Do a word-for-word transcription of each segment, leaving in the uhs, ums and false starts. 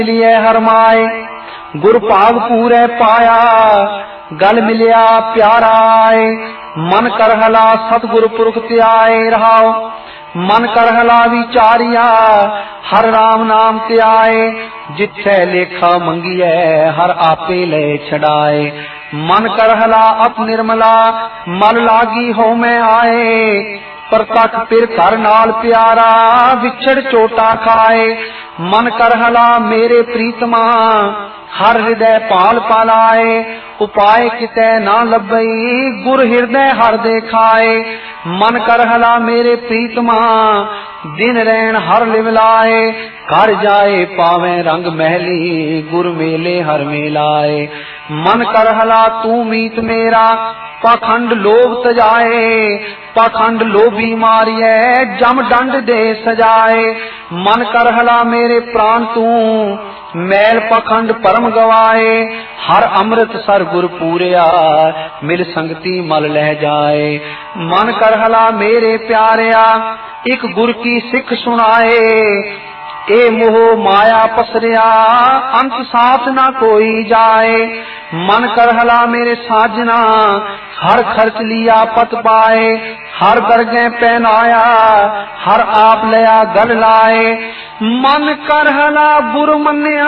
लिए हरमाए गुर भाग पूरे पाया गल मिलिया प्यारा आए मन कर हला सतगुर पुरख त्याए रहाओ मन कर हला विचारिया हर राम नाम त्याए जिथे लेखा मंगिए हर आपे ले छड़ाए मन कर हला अप निर्मला मन लागी हो में आए प्रतख पिर कर नाल प्यारा विछड़ चोटा खाए मन कर हला मेरे प्रीतमा हर हृदय पाल पालाए उपाय किते ना लभई गुर हृदय हर देखाए मन कर हला मेरे प्रीतमा दिन रैन हर लिवलाए घर जाए पावे रंग महली गुर मेले हर मेलाए मन कर हला तू मीत मेरा पाखंड लोभ तजाए पाखंड लोभी मारिए जम दंड दे सजाए मन कर हला मेरे प्राण तू मैल पाखंड परम गवाए हर अमृत सर गुर पूरिया मिल संगति मल लह जाए मन कर हला मेरे प्यारिया एक गुर की सिख सुनाए ए मोह माया पसरिया अंत साथ ना कोई जाए मन कर हला मेरे साजना हर खर्च लिया पत पाए हर दरगे पहनाया हर आप लया गल लाए मन कर हला गुर मन्या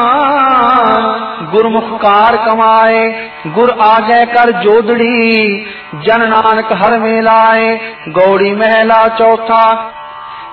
गुरमुखकार कमाए गुर आगे कर जोदड़ी जन नानक हर में लाए गौड़ी महला चौथा